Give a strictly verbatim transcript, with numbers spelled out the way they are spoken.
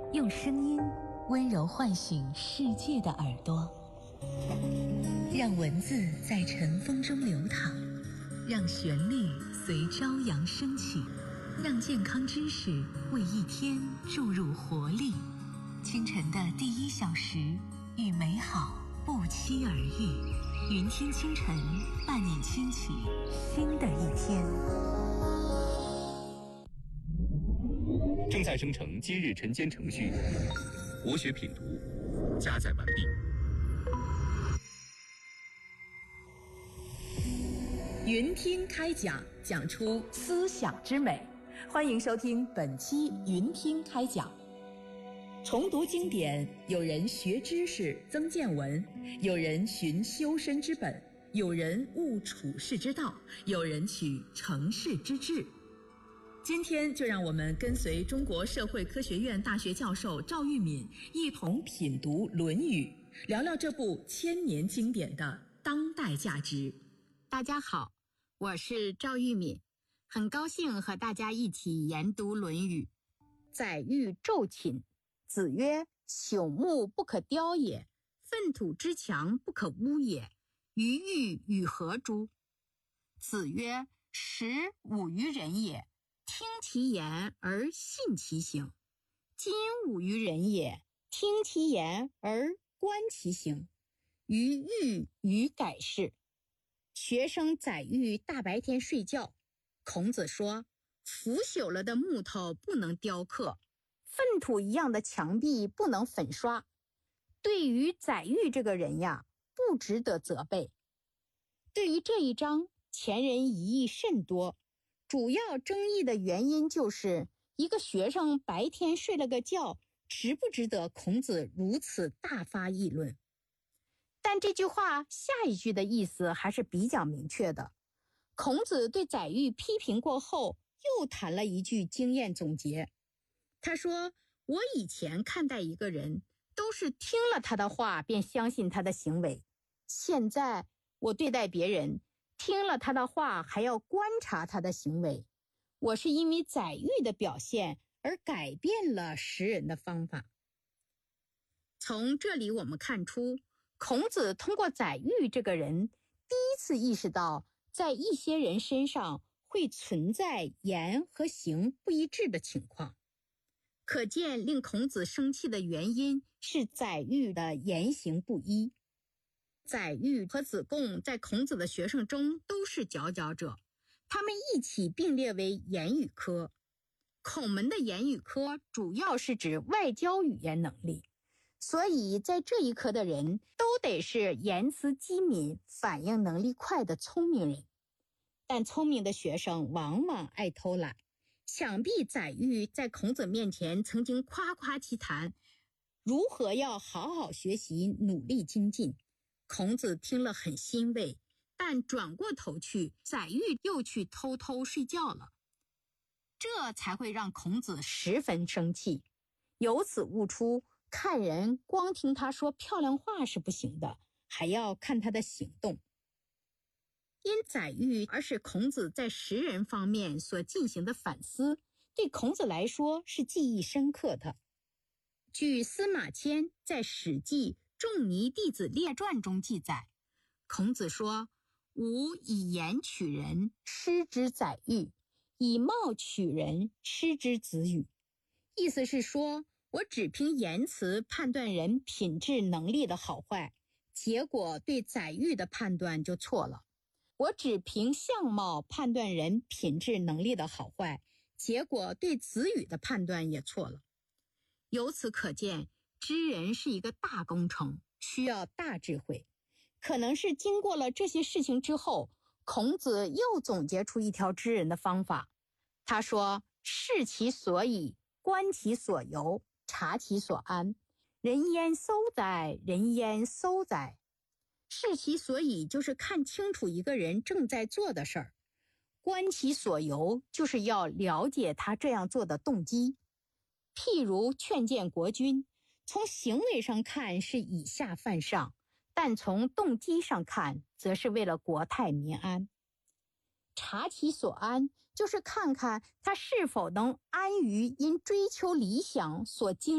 用声音温柔唤醒世界的耳朵，让文字在尘封中流淌，让旋律随朝阳升起，让健康知识为一天注入活力。清晨的第一小时，与美好不期而遇。云听清晨，伴你轻启新的一天。 正在生成今日晨间程序，国学品读加载完毕。 云听开讲，讲出思想之美。欢迎收听本期云听开讲。重读经典，有人学知识增见闻，有人寻修身之本，有人悟处世之道，有人取成事之志。今天就让我们跟随中国社会科学院大学教授赵玉敏一同品读《论语》，聊聊这部千年经典的当代价值。 大家好，我是赵玉敏，很高兴和大家一起研读《论语》。载誉骤寝，子曰：朽木不可雕也，粪土之墙不可污也，于欲与何诸？子曰：时侮于人也，听其言而信其行；今侮于人也，听其言而观其行，于欲与改是。学生载誉大白天睡觉，孔子说，腐朽了的木头不能雕刻，粪土一样的墙壁不能粉刷。对于载誉这个人呀，不值得责备。对于这一章，前人疑义甚多，主要争议的原因就是一个学生白天睡了个觉，值不值得孔子如此大发议论。但这句话下一句的意思还是比较明确的。孔子对载誉批评过后，又谈了一句经验总结。他说，我以前看待一个人，都是听了他的话便相信他的行为。现在我对待别人，听了他的话还要观察他的行为。我是因为载誉的表现而改变了识人的方法。从这里我们看出，孔子通过载誉这个人，第一次意识到在一些人身上会存在言和行不一致的情况。可见令孔子生气的原因是载誉的言行不一。载誉和子贡在孔子的学生中都是佼佼者，他们一起并列为言语科。孔门的言语科主要是指外交语言能力，所以在这一科的人都得是言辞机敏、反应能力快的聪明人。但聪明的学生往往爱偷懒，想必载誉在孔子面前曾经夸夸其谈，如何要好好学习，努力精进。孔子听了很欣慰，但转过头去，载誉又去偷偷睡觉了，这才会让孔子十分生气。由此悟出，看人光听他说漂亮话是不行的，还要看他的行动。因载誉而使孔子在识人方面所进行的反思，对孔子来说是记忆深刻的。据司马迁在《史记·仲尼弟子列传》中记载，孔子说，吾以言取人，失之载誉；以貌取人，失之子语。意思是说，我只凭言辞判断人品质能力的好坏，结果对载誉的判断就错了。我只凭相貌判断人品质能力的好坏，结果对子语的判断也错了。由此可见，知人是一个大工程，需要大智慧。可能是经过了这些事情之后，孔子又总结出一条知人的方法。他说，视其所以，观其所由，察其所安。人焉廋哉，人焉廋哉。视其所以就是看清楚一个人正在做的事儿，观其所由就是要了解他这样做的动机。譬如劝谏国君，从行为上看是以下犯上，但从动机上看则是为了国泰民安。察其所安就是看看他是否能安于因追求理想所经